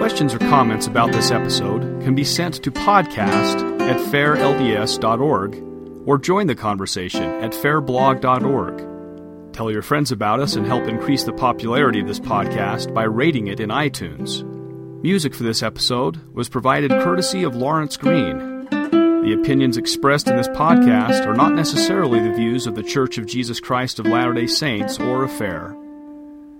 Questions or comments about this episode can be sent to podcast@fairlds.org or join the conversation at fairblog.org. Tell your friends about us and help increase the popularity of this podcast by rating it in iTunes. Music for this episode was provided courtesy of Lawrence Green. The opinions expressed in this podcast are not necessarily the views of the Church of Jesus Christ of Latter-day Saints or of FAIR.